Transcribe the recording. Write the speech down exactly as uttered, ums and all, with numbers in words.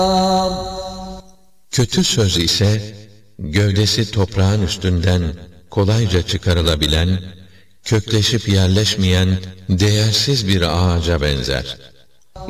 Kötü söz ise, gövdesi toprağın üstünden kolayca çıkarılabilen, kökleşip yerleşmeyen değersiz bir ağaca benzer.